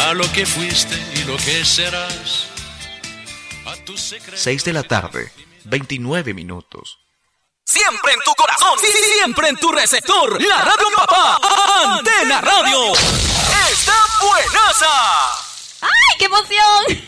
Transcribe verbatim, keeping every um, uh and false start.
a lo que fuiste y lo que serás. seis de la tarde, veintinueve minutos. Siempre en tu corazón, siempre en tu receptor, la radio mi papá, Antena Radio. ¡Está buenaza! ¡Ay, qué emoción!